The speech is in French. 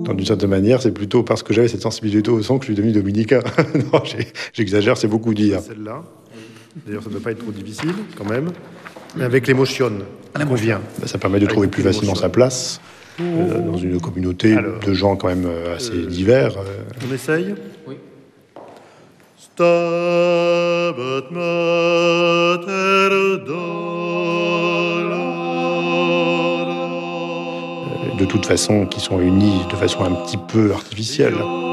Donc, d'une certaine manière, c'est plutôt parce que j'avais cette sensibilité au son que je suis devenu dominicain. Non, j'exagère, c'est beaucoup dire. Celle-là, d'ailleurs, ça ne doit pas être trop difficile, quand même. Avec l'émotion, convient. Ça permet de trouver plus facilement sa place dans une communauté de gens quand même assez divers. On essaye ? Oui. Stabat mater dolor. De toute façon, qui sont unis de façon un petit peu artificielle.